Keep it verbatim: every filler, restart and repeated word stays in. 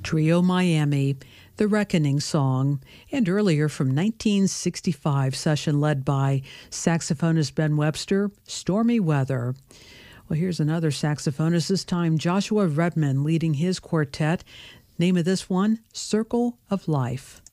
Trio Miami, The Reckoning Song, and earlier from nineteen sixty-five, session led by saxophonist Ben Webster, Stormy Weather. Well, here's another saxophonist, this time Joshua Redman leading his quartet. Name of this one, Circle of Life.